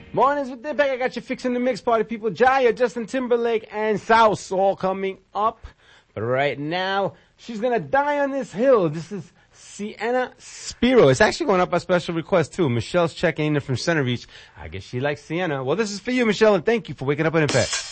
Mornings with Dipek. I got you fixing the mix, party people. Jaya, Justin Timberlake, and South all coming up. But right now, she's gonna die on this hill. This is Sienna Spiro. It's actually going up by special request too. Michelle's checking in from Center Reach. I guess she likes Sienna. Well, this is for you, Michelle, and thank you for waking up with Impact.